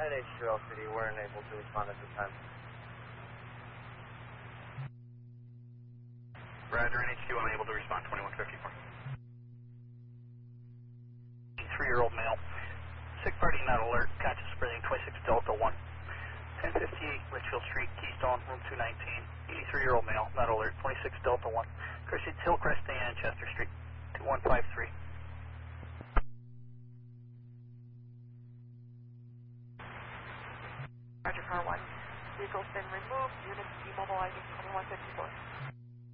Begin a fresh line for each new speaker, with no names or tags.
NH2L City, we're unable to respond at this time.
Roger, NH2 unable to respond, 2154. 3-year-old male. Sick party not alert, conscious breathing, 26 Delta 1. 1058 Litchfield Street, Keystone, room 219. 83-year-old male, not alert, 26 Delta 1. Christian Hillcrest and Chester Street, 2153.
Roger, car 1. Vehicle's been removed, units demobilizing 2154.